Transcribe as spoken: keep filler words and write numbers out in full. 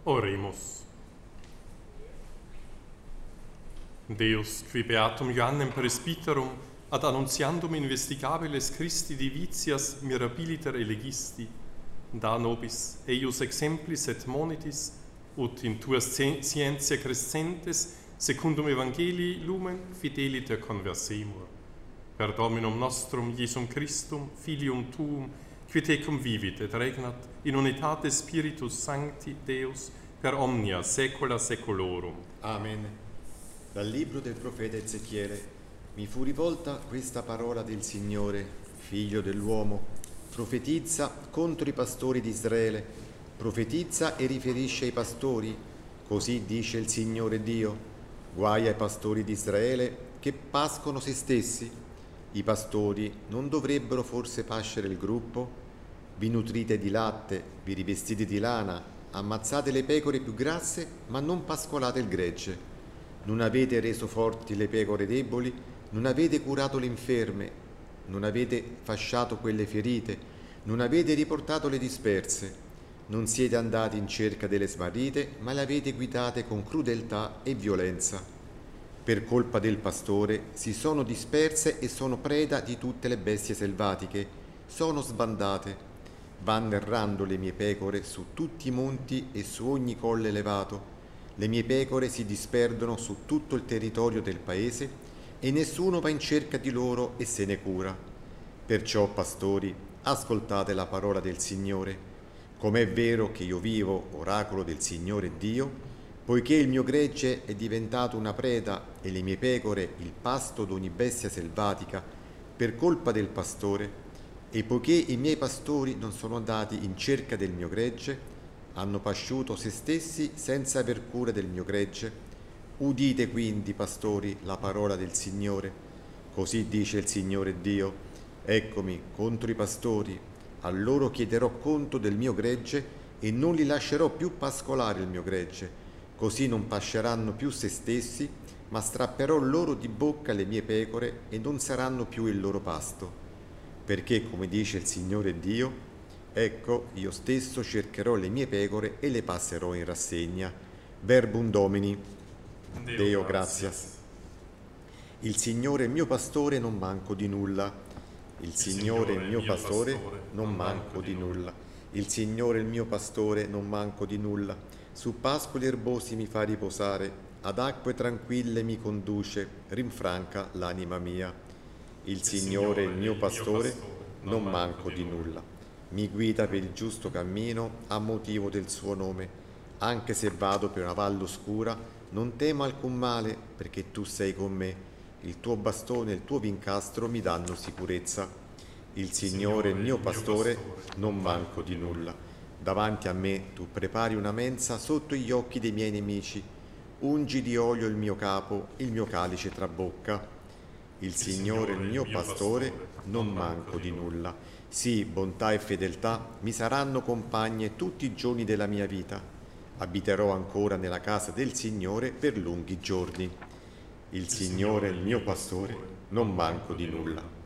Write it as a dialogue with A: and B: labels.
A: Oremus. Deus, qui beatum Ioannem presbyterum ad annuntiandum investigabiles Christi divitias mirabiliter elegisti, da nobis eius exemplis et monitis, ut in tua scientia crescentes secundum evangelii lumen fideliter conversemur. Per Dominum nostrum Iesum Christum, Filium Tuum, qui tecum vivit et regnat in unitate Spiritus Sancti Deus per omnia saecula saeculorum.
B: Amen. Dal libro del profeta Ezechiele: mi fu rivolta questa parola del Signore, figlio dell'uomo, profetizza contro i pastori di Israele, profetizza e riferisce ai pastori, così dice il Signore Dio: guai ai pastori di Israele che pascono se stessi. I pastori non dovrebbero forse pascere il gruppo? Vi nutrite di latte, vi rivestite di lana, ammazzate le pecore più grasse, ma non pascolate il gregge. Non avete reso forti le pecore deboli, non avete curato le inferme, non avete fasciato quelle ferite, non avete riportato le disperse. Non siete andati in cerca delle smarrite, ma le avete guidate con crudeltà e violenza. Per colpa del pastore si sono disperse e sono preda di tutte le bestie selvatiche, sono sbandate. Vanno errando le mie pecore su tutti i monti e su ogni colle elevato. Le mie pecore si disperdono su tutto il territorio del paese e nessuno va in cerca di loro e se ne cura. Perciò, pastori, ascoltate la parola del Signore. Com'è vero che io vivo, oracolo del Signore Dio, poiché il mio gregge è diventato una preda e le mie pecore il pasto d'ogni bestia selvatica per colpa del pastore, e poiché i miei pastori non sono andati in cerca del mio gregge, hanno pasciuto se stessi senza aver cura del mio gregge, udite quindi, pastori, la parola del Signore. Così dice il Signore Dio: eccomi contro i pastori, a loro chiederò conto del mio gregge e non li lascerò più pascolare il mio gregge, così non pasceranno più se stessi, ma strapperò loro di bocca le mie pecore e non saranno più il loro pasto. Perché, come dice il Signore Dio, ecco, io stesso cercherò le mie pecore e le passerò in rassegna. Verbum Domini. Deo, Deo gratias. Il Signore è mio pastore, non manco di nulla. Il, il Signore è il mio pastore, pastore non manco di nulla. Il Signore è il mio pastore, non manco di nulla. Su pascoli erbosi mi fa riposare, ad acque tranquille mi conduce, rinfranca l'anima mia. Il Signore è il mio pastore, non manco di nulla. Mi guida per il giusto cammino a motivo del suo nome. Anche se vado per una valle oscura, non temo alcun male, perché tu sei con me. Il tuo bastone e il tuo vincastro mi danno sicurezza. Il Signore è il mio pastore, non manco di nulla. Davanti a me tu prepari una mensa sotto gli occhi dei miei nemici. Ungi di olio il mio capo, il mio calice trabocca. Il Signore è il mio pastore, non manco di nulla. Sì, bontà e fedeltà mi saranno compagne tutti i giorni della mia vita. Abiterò ancora nella casa del Signore per lunghi giorni. Il Signore è il mio pastore, non manco di nulla.